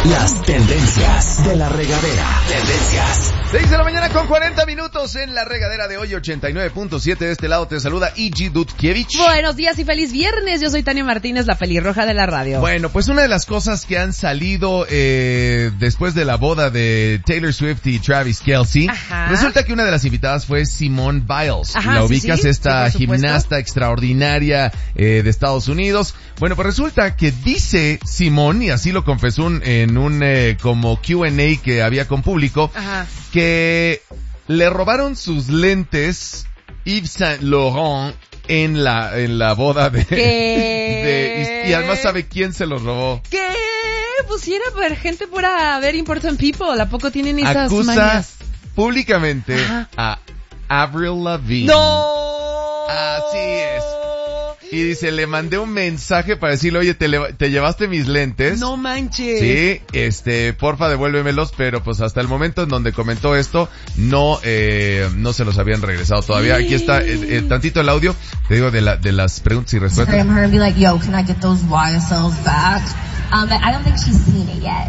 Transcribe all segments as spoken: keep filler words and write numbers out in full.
Las tendencias de la regadera. Tendencias. seis de la mañana con cuarenta minutos en la regadera de hoy, ochenta y nueve punto siete. De este lado te saluda Igi Dudkiewicz. Buenos días y feliz viernes. Yo soy Tania Martínez, la pelirroja de la radio. Bueno, pues una de las cosas que han salido eh, después de la boda de Taylor Swift y Travis Kelce, Ajá. resulta resulta que una de las invitadas fue Simone Biles. Ajá, la sí, ubicas, sí, esta sí, por gimnasta extraordinaria eh, de Estados Unidos. Bueno, pues resulta que dice Simone, y así lo confesó un, en un eh, como Q and A que había con público, Ajá. que le robaron sus lentes Yves Saint Laurent en la en la boda de, ¿Qué? de y, y además sabe quién se los robó. ¿Qué? Pusiera ver gente pura ver Important People. ¿A poco tienen esas Acusa mañas? públicamente Ajá. a Avril Lavigne. ¡No! Así es. Y dice, le mandé un mensaje para decirle, oye, te, le, te llevaste mis lentes. No manches. Sí, este, porfa devuélvemelos, pero pues hasta el momento en donde comentó esto, no, eh, no se los habían regresado todavía. Sí. Aquí está, eh, eh, tantito el audio, te digo, de la, de las preguntas y respuestas. Instagram her and be like, yo, can I get those Y S Ls back? Um, but I don't think she's seen it yet.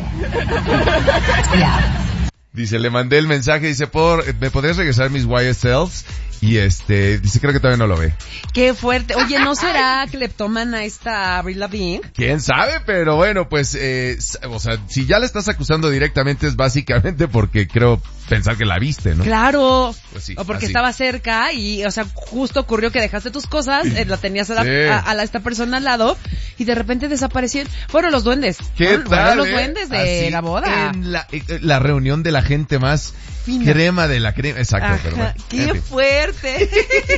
Yeah. Dice, le mandé el mensaje, dice, ¿por, ¿me podrías regresar mis Y S Ls? Y este, dice, creo que todavía no lo ve. Qué fuerte. Oye, ¿no será cleptómana esta Avril Lavigne? ¿Quién sabe? Pero bueno, pues, eh, o sea, si ya le estás acusando directamente es básicamente porque creo pensar que la viste, ¿no? Claro. Pues sí, o porque así. estaba cerca y, o sea, justo ocurrió que dejaste tus cosas, eh, la tenías a, la, Sí. a, a la, esta persona al lado y de repente desaparecieron. Fueron los duendes. ¿Qué fueron, tal, fueron los eh? duendes de Así, la boda. En la, eh, la reunión de la gente más Fina. crema de la crema. Exacto, Ajá, pero bueno. qué en fin. fuerte.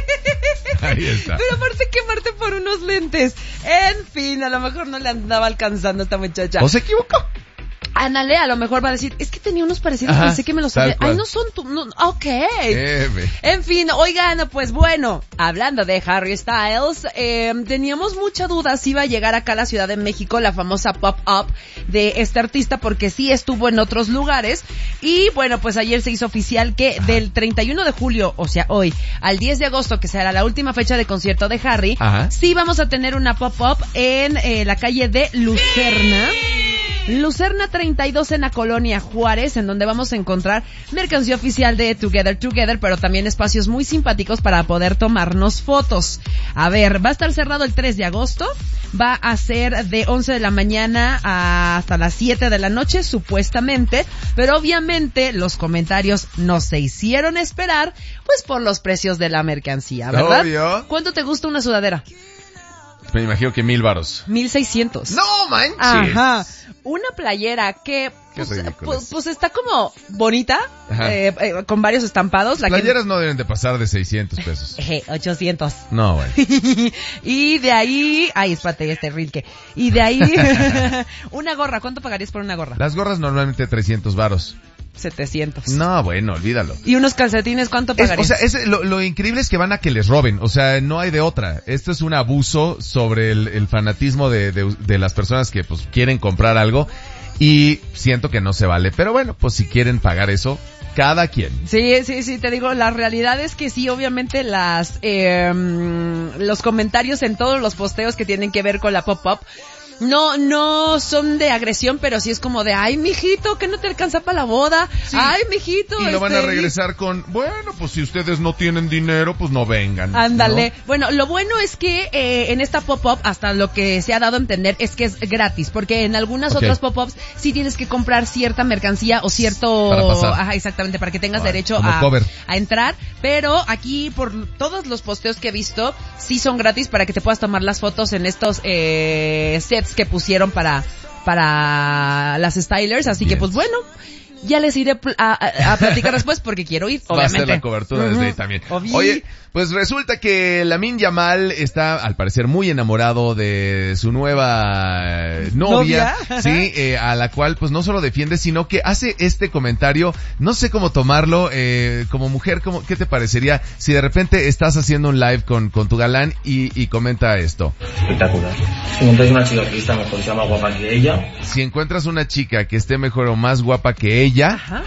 Ahí está. Pero aparte quemarte por unos lentes. En fin, a lo mejor no le andaba alcanzando a esta muchacha. ¿O se equivocó? Ándale, a lo mejor va a decir, es que tenía unos parecidos, Ajá, pensé que me los tal había... cual. Ay, no son tu... No, ok. Eh, ve. En fin, oigan, pues bueno, hablando de Harry Styles, eh, teníamos mucha duda si iba a llegar acá a la Ciudad de México la famosa pop-up de este artista, porque sí estuvo en otros lugares. Y bueno, pues ayer se hizo oficial que Ajá. del treinta y uno de julio, o sea, hoy, al diez de agosto, que será la última fecha de concierto de Harry, Ajá. sí vamos a tener una pop-up en eh, la calle de Lucerna. Lucerna treinta y dos en la colonia Juárez, en donde vamos a encontrar mercancía oficial de Together Together, pero también espacios muy simpáticos para poder tomarnos fotos. A ver, va a estar cerrado el tres de agosto, va a ser de once de la mañana hasta las siete de la noche, supuestamente, pero obviamente los comentarios no se hicieron esperar, pues por los precios de la mercancía, ¿verdad? Obvio. ¿Cuánto te gusta una sudadera? Me imagino que mil varos. Mil seiscientos. ¡No manches! Ajá. Una playera que Qué pues, ridículo pues, es. pues está como bonita, eh, eh, con varios estampados. La Playeras no deben de pasar de seiscientos pesos. que... Eje, ochocientos. No, bueno. Y de ahí... Ay, espérate, este rilque. Y de ahí... una gorra. ¿Cuánto pagarías por una gorra? Las gorras normalmente trescientos varos. setecientos. No, bueno, olvídalo. ¿Y unos calcetines cuánto Es, o pagarías? sea, es, lo, lo increíble es que van a que les roben, o sea, no hay de otra. Esto es un abuso sobre el, el fanatismo de, de, de las personas que pues quieren comprar algo y siento que no se vale. Pero bueno, pues si quieren pagar eso, cada quien. Sí, sí, sí, te digo, la realidad es que sí, obviamente las, eh, los comentarios en todos los posteos que tienen que ver con la pop-up, no, no son de agresión, pero sí es como de, ay, mijito, que no te alcanza para la boda, Sí. ay, mijito. Y lo van a este, regresar con, bueno, pues si ustedes no tienen dinero, pues no vengan. Ándale. ¿no? Bueno, lo bueno es que eh, en esta pop-up, hasta lo que se ha dado a entender es que es gratis, porque en algunas Ok. otras pop-ups sí tienes que comprar cierta mercancía o cierto... Para pasar. Ajá, exactamente, para que tengas Vale, derecho como a, cover. a entrar, pero aquí por todos los posteos que he visto, sí son gratis para que te puedas tomar las fotos en estos eh, sets que pusieron para para las stylers, así Bien. que pues bueno, ya les iré pl- a, a, a platicar después porque quiero ir, Va a obviamente. ser la cobertura desde ahí Ujú. también. Obvi- Oye, pues resulta que Lamine Yamal está, al parecer, muy enamorado de su nueva eh, novia, ¿Novia? sí, eh, a la cual pues no solo defiende, sino que hace este comentario, no sé cómo tomarlo, eh, como mujer, ¿cómo, ¿qué te parecería si de repente estás haciendo un live con, con tu galán y, y comenta esto? Espectacular. Si encontráis una chica que está mejor, sea más guapa que ella, Si encuentras una chica que esté mejor o más guapa que ella, Ajá.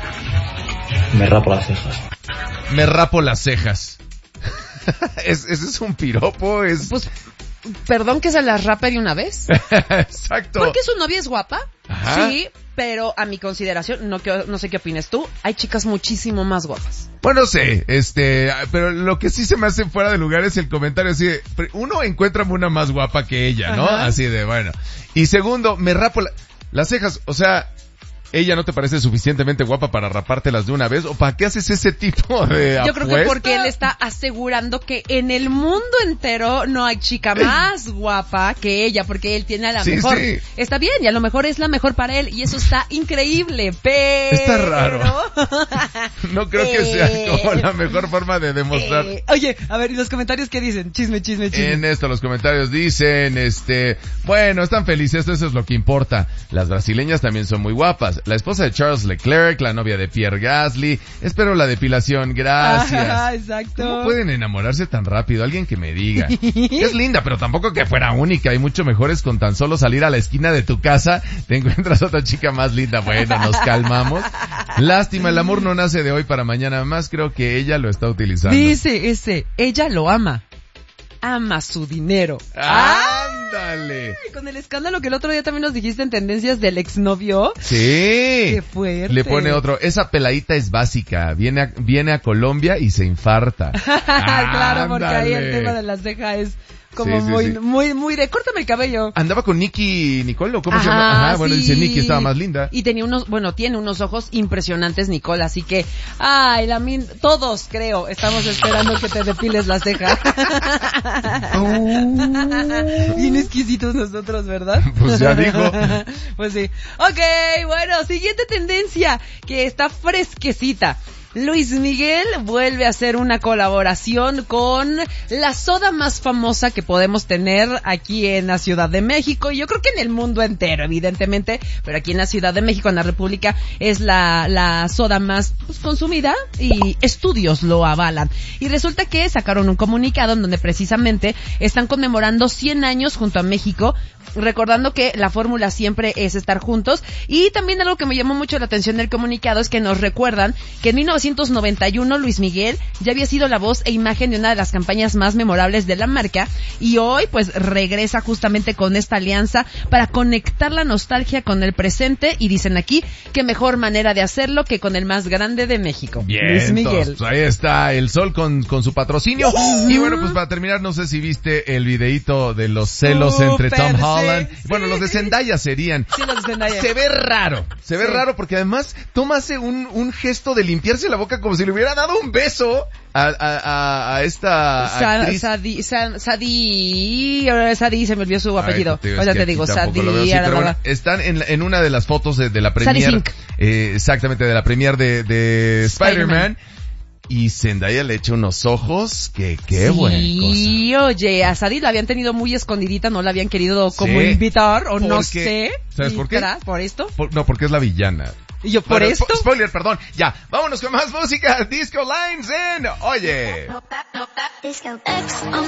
me rapo las cejas. me rapo las cejas. es, ese es un piropo, es... Pues, perdón que se las rape de una vez. Exacto. Porque su novia es guapa. Ajá. Sí, pero a mi consideración, no, que- no sé qué opines tú, hay chicas muchísimo más guapas. Bueno, no sé, este, pero lo que sí se me hace fuera de lugar es el comentario así de, uno, encuentra una más guapa que ella, ¿no? Ajá. Así de, bueno. Y segundo, me rapo la- las cejas, o sea, ¿ella no te parece suficientemente guapa para rapártelas de una vez? ¿O para qué haces ese tipo de Yo creo que apuesta? porque él está asegurando que en el mundo entero no hay chica más guapa que ella, porque él tiene a la Sí, mejor. sí. Está bien, y a lo mejor es la mejor para él, y eso está increíble, pero... Está raro. No creo que sea Eh, como la mejor forma de demostrar. Eh, oye, a ver, ¿y los comentarios qué dicen? Chisme, chisme, chisme. En esto los comentarios dicen, este, bueno, están felices, eso es lo que importa. Las brasileñas también son muy guapas. La esposa de Charles Leclerc, la novia de Pierre Gasly. Espero la depilación, gracias. Ajá, exacto. ¿Cómo pueden enamorarse tan rápido? Alguien que me diga. Es linda, pero tampoco que fuera única. Hay mucho mejores con tan solo salir a la esquina de tu casa. Te encuentras otra chica más linda. Bueno, nos calmamos. Lástima, el amor no nace de hoy para mañana. Más creo que ella lo está utilizando. Dice ese, ella lo ama. Ama su dinero. ¡Ándale! Ay, con el escándalo que el otro día también nos dijiste en tendencias del exnovio. Sí. Qué fuerte. Le pone otro, esa peladita es básica, viene a, viene a Colombia y se infarta. Claro, porque ahí el Ándale. tema de las cejas es como Sí, sí, muy, sí. muy, muy de córtame el cabello. Andaba con Nicky Nicole, ¿o ¿cómo se Ajá, llama? Ajá, bueno, sí. dice Nicky estaba más linda. Y tenía unos, bueno, tiene unos ojos impresionantes, Nicole, así que, ay, la min, todos creo, estamos esperando que te depiles las cejas. Bien exquisitos nosotros, ¿verdad? Pues ya dijo. Pues sí. Ok, bueno, siguiente tendencia, que está fresquecita. Luis Miguel vuelve a hacer una colaboración con la soda más famosa que podemos tener aquí en la Ciudad de México, y yo creo que en el mundo entero, evidentemente, pero aquí en la Ciudad de México, en la República, es la, la soda más pues, consumida, y estudios lo avalan. Y resulta que sacaron un comunicado en donde precisamente están conmemorando cien años junto a México, recordando que la fórmula siempre es estar juntos. Y también algo que me llamó mucho la atención del comunicado es que nos recuerdan que en mil novecientos noventa y uno Luis Miguel ya había sido la voz e imagen de una de las campañas más memorables de la marca, y hoy pues regresa justamente con esta alianza para conectar la nostalgia con el presente, y dicen aquí que mejor manera de hacerlo que con el más grande de México, Bien, Luis Miguel. entonces, ahí está el sol con, con su patrocinio. Y bueno, pues para terminar, no sé si viste el videíto de los celos entre Súper, Tom sí, Holland. sí. Bueno, los de Zendaya serían. Sí, los de Zendaya. Se ve raro, se ve Sí. raro porque además Tom hace un, un gesto de limpiarse la boca como si le hubiera dado un beso a, a, a, a esta Sa- actriz. Sadi, Sa- Sadi, ahora Sadi, se me olvidó su apellido. Ay, tío, es Ahora que te aquí digo, tampoco Sadi, lo veo, sí, la, pero la, bueno, la. están en, la- en una de las fotos de, de la Sadie premier, Sink. eh, exactamente, de la premier de, de Spider-Man. Spider-Man. Y Zendaya le echa unos ojos que qué Sí, buena cosa. oye, a Sadie la habían tenido muy escondidita, no la habían querido como Sí. invitar, o no Porque- sé. ¿sabes por qué? invitar, ¿Por esto? Por- no, porque es la villana. Y yo, ¿por Bueno, esto? spo- spoiler, perdón. Ya, vámonos con más música. Disco Lines en Oye.